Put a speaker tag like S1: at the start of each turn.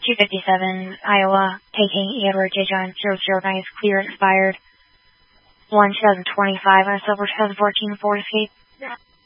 S1: 257, Iowa, taking Edward J. John 009 is clear, expired 1/2025 on a silver 2014 Ford Escape.